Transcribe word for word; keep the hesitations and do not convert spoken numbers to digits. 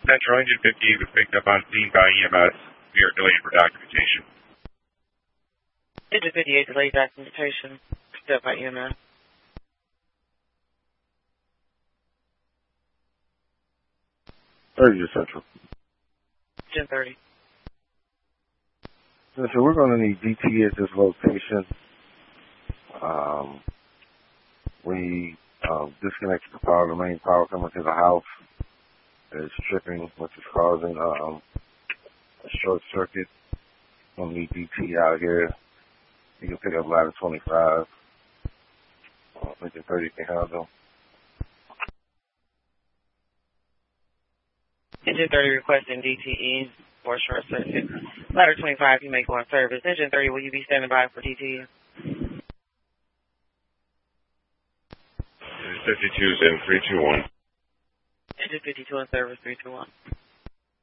Central Engine fifty was picked up on scene by E M S. We are delayed for documentation. Engine fifty-eight delayed documentation. Picked up by E M S. thirty to Central. Engine thirty. So we're going to need D T at this location. Um, we uh, disconnected the power, the main power coming to the house. It's tripping, which is causing um, a short circuit. We'll need D T out here. You can pick up ladder twenty-five. Uh, Engine thirty can handle. Engine thirty requesting D T E for a short circuit. Ladder twenty-five, you may go on service. Engine thirty, will you be standing by for D T E? fifty-two is in three two one. Engine fifty-two in service, three two one.